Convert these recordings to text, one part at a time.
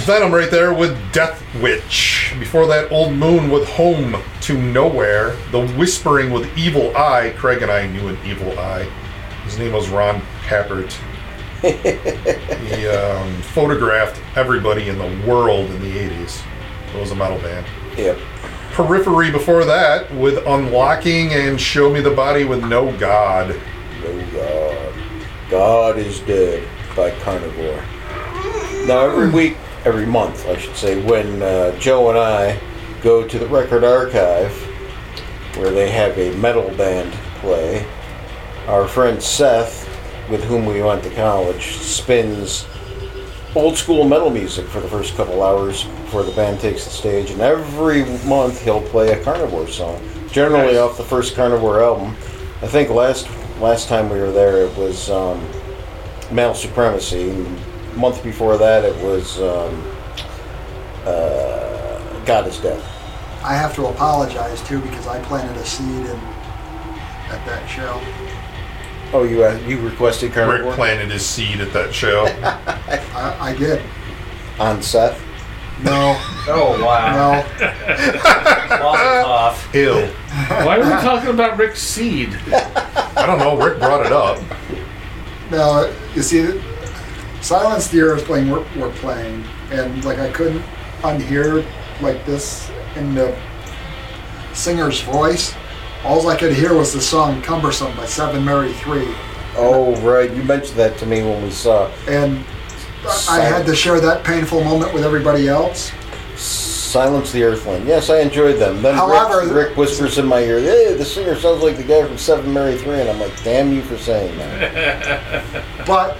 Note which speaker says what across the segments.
Speaker 1: Venom right there with Death Witch. Before that, Old Moon with Home to Nowhere. The Whispering with Evil Eye. Craig and I knew an Evil Eye. His name was Ron Pappert. He photographed everybody in the world in the 80s. It was a metal band.
Speaker 2: Yep.
Speaker 1: Periphery before that with Unlocking and Show Me the Body with No God.
Speaker 2: No God. God is Dead by Carnivore. Now every month, I should say, when Joe and I go to the Record Archive, where they have a metal band play, our friend Seth, with whom we went to college, spins old school metal music for the first couple hours before the band takes the stage, and every month he'll play a Carnivore song, generally off the first Carnivore album. I think last time we were there it was Male Supremacy, and the month before that it was God is Dead.
Speaker 3: I have to apologize too because I planted a seed at that show.
Speaker 2: Oh, you requested Carnivore?
Speaker 1: Rick planted his seed at that show.
Speaker 3: I did.
Speaker 2: On Seth?
Speaker 3: No.
Speaker 4: Oh, wow.
Speaker 3: No.
Speaker 4: Lost it off.
Speaker 1: Ew.
Speaker 5: Why are we talking about Rick's seed?
Speaker 1: I don't know. Rick brought it up.
Speaker 3: No, you see, Silence the Earth playing, we're playing, and like I couldn't unhear like this in the singer's voice. All I could hear was the song "Cumbersome" by Seven Mary 3.
Speaker 2: Oh, right. You mentioned that to me when we saw.
Speaker 3: And I had to share that painful moment with everybody else.
Speaker 2: Silence the Earthling. Yes, I enjoyed them. Then
Speaker 3: However,
Speaker 2: Rick whispers in my ear, "Hey, the singer sounds like the guy from Seven Mary 3," and I'm like, "Damn you for saying that."
Speaker 3: But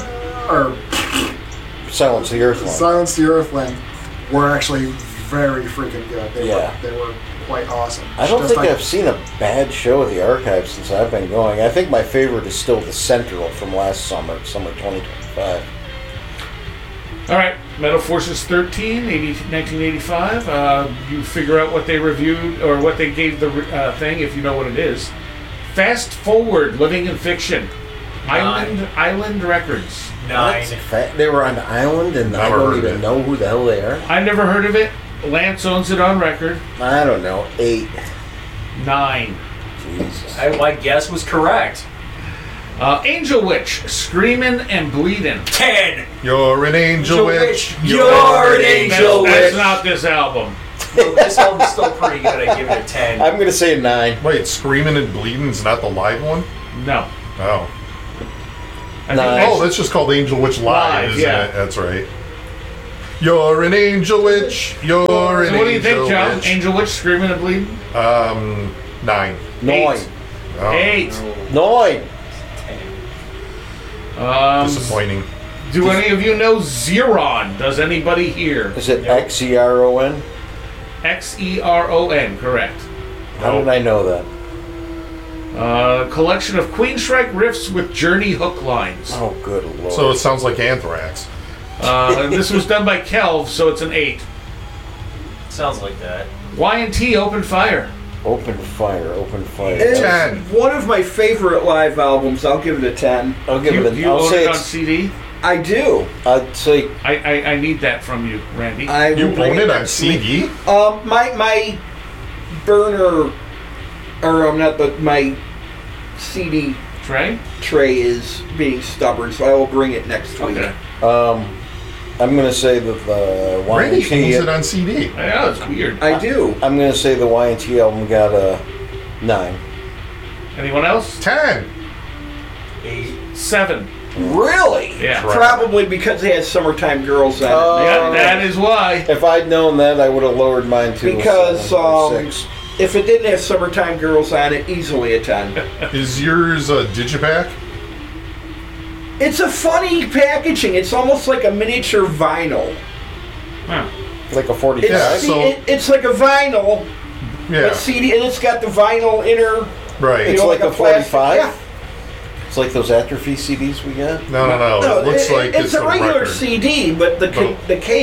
Speaker 2: Silence the Earthling.
Speaker 3: Silence the Earthling were actually very freaking good. They were quite awesome.
Speaker 2: I don't
Speaker 3: Just
Speaker 2: think
Speaker 3: like-
Speaker 2: I've seen a bad show at the Archive since I've been going. I think my favorite is still the Central from last summer 2025.
Speaker 5: All right, Metal Forces 13, 1985. You figure out what they reviewed or what they gave the thing, if you know what it is. Fast Forward, Living in Fiction. Island Records.
Speaker 4: 9.
Speaker 2: They were on the island, and I don't even know who the hell they are.
Speaker 5: I never heard of it. Lance owns it on record.
Speaker 2: I don't know. 8.
Speaker 5: 9.
Speaker 2: Jesus.
Speaker 4: My guess was correct.
Speaker 5: Angel Witch, Screamin' and Bleedin'.
Speaker 4: 10.
Speaker 1: You're an angel witch.
Speaker 4: You're an angel
Speaker 5: That's
Speaker 4: witch.
Speaker 5: not this album.
Speaker 4: No, this album's still pretty good. I give it a 10.
Speaker 2: I'm going to say 9.
Speaker 1: Wait, Screaming and Bleeding's not the live one?
Speaker 5: No.
Speaker 1: Oh.
Speaker 5: I
Speaker 2: Nine.
Speaker 5: think
Speaker 1: Oh, that's just called Angel Witch Live, isn't
Speaker 5: yeah.
Speaker 1: it? That's right. You're an angel witch. You're an
Speaker 5: So
Speaker 1: angel
Speaker 5: what do you think, John?
Speaker 1: witch.
Speaker 5: Angel Witch, Screamin' and Bleedin'?
Speaker 1: 9.
Speaker 2: 9.
Speaker 1: Oh,
Speaker 5: 8.
Speaker 2: 9.
Speaker 1: disappointing.
Speaker 5: Do any of you know Xeron? Does anybody here?
Speaker 2: Is it Xeron?
Speaker 5: Xeron, correct.
Speaker 2: How did I know that?
Speaker 5: Collection of Queensryche riffs with Journey hook lines.
Speaker 2: Oh, good lord.
Speaker 1: So it sounds like Anthrax.
Speaker 5: This was done by Kelv, so it's an 8.
Speaker 4: Sounds like that.
Speaker 5: Y&T Open Fire.
Speaker 2: Open fire.
Speaker 6: It's
Speaker 1: 10.
Speaker 6: one of my favorite live albums. I'll give it a 10.
Speaker 2: I'll give
Speaker 5: You,
Speaker 2: it
Speaker 5: you
Speaker 2: I'll
Speaker 5: own
Speaker 2: say
Speaker 5: it on
Speaker 2: it's.
Speaker 5: CD?
Speaker 6: I do.
Speaker 2: I'd say
Speaker 5: I need that from you, Randy.
Speaker 6: I
Speaker 1: You
Speaker 6: will bring
Speaker 1: own it on
Speaker 6: next week.
Speaker 1: CD?
Speaker 6: My burner, or not, but my CD
Speaker 5: Trey?
Speaker 6: tray is being stubborn, so I will bring it next week.
Speaker 5: Okay.
Speaker 2: I'm gonna say that the
Speaker 1: Randy owns
Speaker 2: Y&T.
Speaker 1: it on CD.
Speaker 5: Yeah, it's weird.
Speaker 6: I do.
Speaker 2: I'm gonna say the Y&T album got a 9.
Speaker 5: Anyone else?
Speaker 1: 10.
Speaker 4: 8.
Speaker 5: 7.
Speaker 6: Really?
Speaker 5: Yeah.
Speaker 6: Probably because they had Summertime Girls on it.
Speaker 5: Yeah, that is why.
Speaker 2: If I'd known that, I would have lowered mine to
Speaker 6: Because,
Speaker 2: a 7 or 6.
Speaker 6: If it didn't have Summertime Girls on it, easily a 10.
Speaker 1: Is yours a digipack?
Speaker 6: It's a funny packaging. It's almost like a miniature vinyl.
Speaker 5: Huh.
Speaker 2: Like a 45.
Speaker 1: Yeah, so-
Speaker 6: It's like a vinyl,
Speaker 1: Yeah.
Speaker 6: but CD, and it's got the vinyl inner.
Speaker 1: Right.
Speaker 2: It's
Speaker 6: know,
Speaker 2: like a
Speaker 6: plastic-
Speaker 2: 45?
Speaker 6: Yeah.
Speaker 2: It's like those Atrophy CDs we got.
Speaker 1: No.
Speaker 6: No,
Speaker 1: It looks like
Speaker 6: it's a
Speaker 1: the
Speaker 6: regular
Speaker 1: record.
Speaker 6: CD, but the case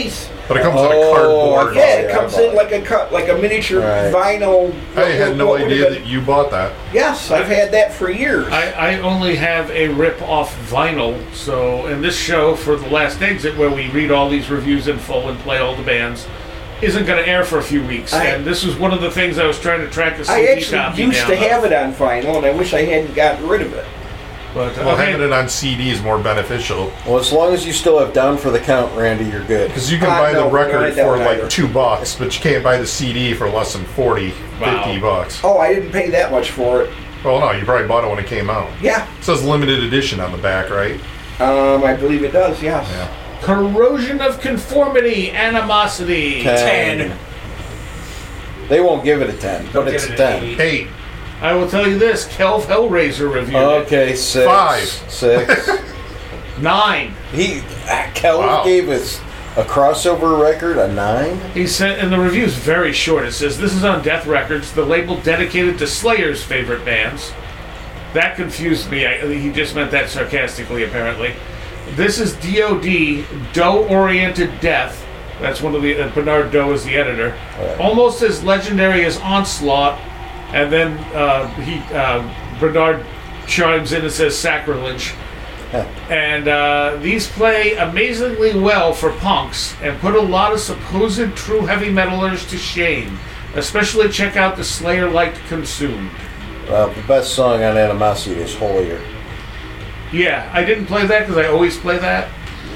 Speaker 1: But it comes in a cardboard.
Speaker 2: yeah.
Speaker 6: Yeah, it comes in like a miniature
Speaker 2: Right.
Speaker 6: vinyl.
Speaker 1: I had no
Speaker 6: what would
Speaker 1: idea
Speaker 6: it-
Speaker 1: that you bought that.
Speaker 6: Yes, I've had that for years.
Speaker 5: I only have a rip-off vinyl, so in this show for the last exit, where we read all these reviews in full and play all the bands, isn't going to air for a few weeks. And this was one of the things I was trying to track a CD
Speaker 6: I actually
Speaker 5: copy
Speaker 6: used
Speaker 5: down
Speaker 6: to
Speaker 5: of.
Speaker 6: have it on vinyl, and I wish I hadn't gotten rid of it.
Speaker 5: But
Speaker 1: Well,
Speaker 5: okay.
Speaker 1: having it on CD is more beneficial
Speaker 2: Well, as long as you still have Down for the Count, Randy, you're good.
Speaker 1: because you can
Speaker 6: Ah,
Speaker 1: buy the
Speaker 6: no,
Speaker 1: record
Speaker 6: I don't
Speaker 1: for like
Speaker 6: either.
Speaker 1: $2, but you can't buy the CD for less than 40,
Speaker 5: Wow.
Speaker 1: $50.
Speaker 6: Oh, I didn't pay that much for it.
Speaker 1: Well, no, you probably bought it when it came out.
Speaker 6: Yeah,
Speaker 1: It says limited edition on the back, right?
Speaker 6: I believe it does. Yes.
Speaker 1: Yeah.
Speaker 5: Corrosion of conformity, animosity.
Speaker 4: 10.
Speaker 2: They won't give it a 10,
Speaker 4: Don't
Speaker 2: but
Speaker 4: give
Speaker 2: it's
Speaker 4: it
Speaker 2: a
Speaker 4: an
Speaker 2: 10.
Speaker 4: 8.
Speaker 1: 8,
Speaker 5: I will tell you this: Kelv Hellraiser reviewed
Speaker 2: Okay, 6.
Speaker 1: 5.
Speaker 2: 6.
Speaker 5: it. 9.
Speaker 2: Kelly
Speaker 1: Wow.
Speaker 2: gave us a crossover record, a 9.
Speaker 5: He said, and the review is very short. It says, "This is on Death Records, the label dedicated to Slayer's favorite bands." That confused me. He just meant that sarcastically, apparently. This is DOD, Doe-Oriented Death. That's one of the Bernard Doe is the editor.
Speaker 2: Right.
Speaker 5: Almost as legendary as Onslaught, and then Bernard chimes in and says sacrilege. And these play amazingly well for punks and put a lot of supposed true heavy metalers to shame. Especially check out the Slayer-liked Consumed.
Speaker 2: The best song on Animosity is Holier.
Speaker 5: Yeah, I didn't play that because I always play that.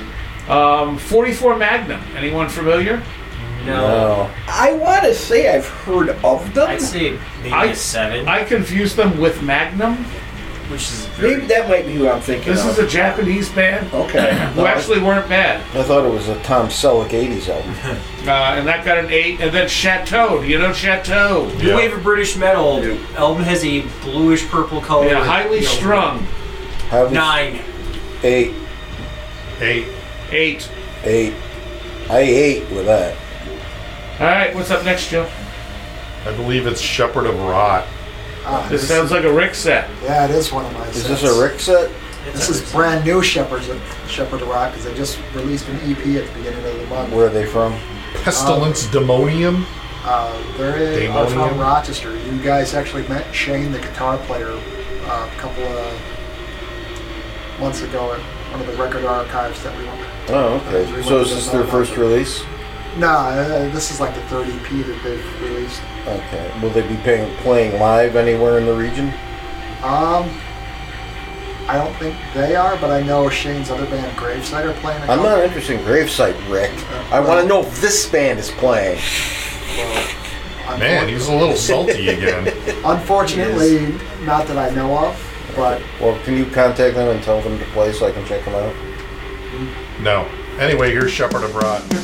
Speaker 5: 44 Magnum. Anyone familiar?
Speaker 4: No.
Speaker 2: No.
Speaker 6: I want to say I've heard of them.
Speaker 4: I'd say maybe
Speaker 5: I-
Speaker 4: a 7,
Speaker 5: I confused them with Magnum.
Speaker 4: which is very...
Speaker 6: Maybe that might be who I'm thinking
Speaker 5: This
Speaker 6: of.
Speaker 5: is a Japanese band
Speaker 6: Okay.
Speaker 5: who actually weren't bad.
Speaker 2: I thought it was a Tom Selleck 80s album.
Speaker 5: And that got an 8. And then Chateau. Do you know Chateau?
Speaker 4: New Wave of British Metal. Album has a bluish purple color.
Speaker 5: Yeah, highly strung.
Speaker 2: How does-
Speaker 4: 9.
Speaker 2: 8.
Speaker 1: 8.
Speaker 5: 8.
Speaker 2: 8. I 8 with that.
Speaker 5: All right, what's up next, Joe?
Speaker 1: I believe it's Shepherd of Rot.
Speaker 5: This sounds like a Rick set.
Speaker 3: Yeah, it is one of my
Speaker 2: Is
Speaker 3: sets.
Speaker 2: this a Rick set?
Speaker 3: This is brand new Shepherd of Rock because they just released an EP at the beginning of the month.
Speaker 2: Where are they from?
Speaker 1: Pestilence Demonium.
Speaker 3: They are from
Speaker 1: Demonium.
Speaker 3: Rochester. You guys actually met Shane, the guitar player, a couple of months ago at one of the record archives that we went.
Speaker 2: Oh, okay. So is this their first release?
Speaker 3: No, this is like the third EP that they've released.
Speaker 2: Okay. Will they be playing live anywhere in the region?
Speaker 3: I don't think they are, but I know Shane's other band, Graveside, are playing.
Speaker 2: I'm not interested in Gravesite, Rick. I want to know if this band is playing.
Speaker 1: Man, he's a little salty again.
Speaker 3: Unfortunately, not that I know of, but
Speaker 2: Well, can you contact them and tell them to play so I can check them out?
Speaker 1: No. Anyway, here's Shepherd of Rot.